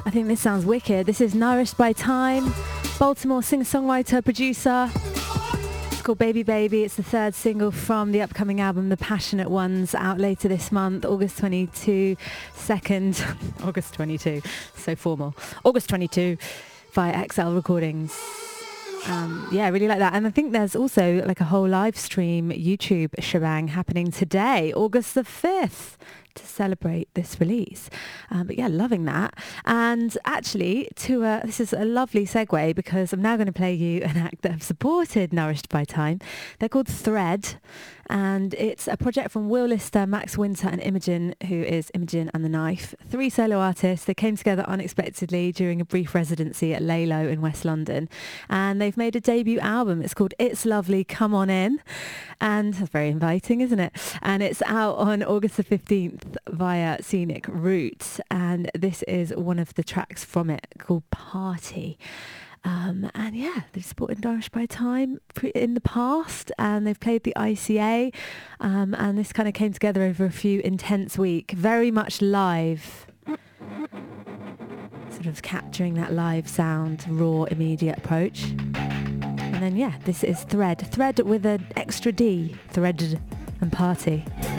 I think this sounds wicked. This is Nourished by Time, Baltimore singer-songwriter, producer. It's called Baby Baby. It's the third single from the upcoming album, The Passionate Ones, out later this month, August 22, August 22, so formal. August 22 via XL Recordings. Yeah, I really like that. And I think there's also like a whole live stream YouTube shebang happening today, August the 5th, to celebrate this release. But yeah, loving that. And actually, this is a lovely segue, because I'm now going to play you an act that have supported Nourished by Time. They're called Thread, and it's a project from Will Lister, Max Winter and Imogen, who is Imogen and the Knife. 3 solo artists. They came together unexpectedly during a brief residency at Laylo in West London, and they've made a debut album. It's called It's Lovely, Come On In, and that's very inviting, isn't it? And it's out on August the 15th via Scenic Route, and this is one of the tracks from it called Party. And yeah, they've supported Nourished by Time in the past, and they've played the ICA, and this kind of came together over a few intense weeks, very much live, sort of capturing that live sound, raw, immediate approach. And then yeah, this is Thread with an extra D, Thread and Party.